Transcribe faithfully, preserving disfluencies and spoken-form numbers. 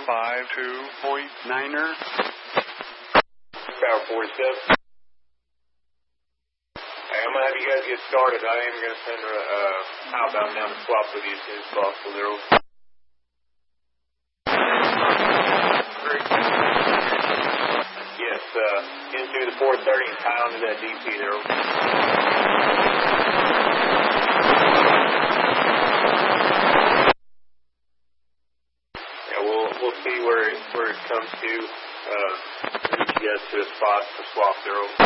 five two point niner. Tower forty-seven. Hey, I'm going to have you guys get started. I am going to send a uh, outbound down to swap with you as soon as possible. There will... Yes, uh, into the four thirty and tie onto that D P there. Yeah, we'll we'll see where it, where it comes to. Uh, get you guys to a spot to swap there.